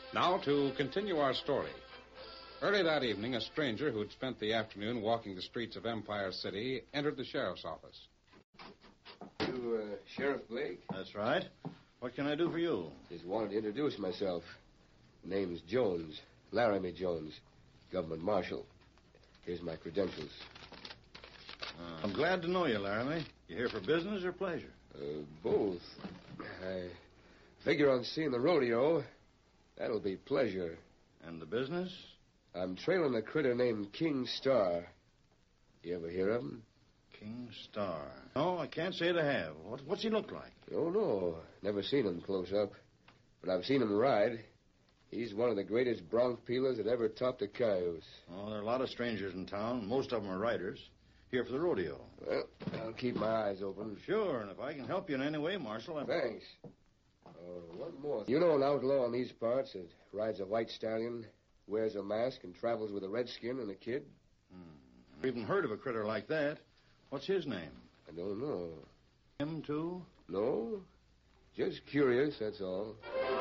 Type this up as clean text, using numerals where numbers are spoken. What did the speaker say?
Now to continue our story. Early that evening, a stranger who'd spent the afternoon walking the streets of Empire City entered the sheriff's office. You, Sheriff Blake? That's right. What can I do for you? Just wanted to introduce myself. Name's Jones. Laramie Jones. Government Marshal. Here's my credentials. I'm glad to know you, Laramie. You here for business or pleasure? Both. I figure on seeing the rodeo. That'll be pleasure. And the business? I'm trailing a critter named King Star. You ever hear of him? King Star. No, I can't say that I have. What's he look like? Oh, no. Never seen him close up. But I've seen him ride. He's one of the greatest bronc peelers that ever topped a cayuse. Oh, there are a lot of strangers in town. Most of them are riders. Here for the rodeo. Well, I'll keep my eyes open. Sure, and if I can help you in any way, Marshal, Thanks. One more. You know an outlaw in these parts that rides a white stallion, wears a mask, and travels with a redskin and a kid? I've even heard of a critter like that. What's his name? I don't know. Him, too? No. Just curious, that's all.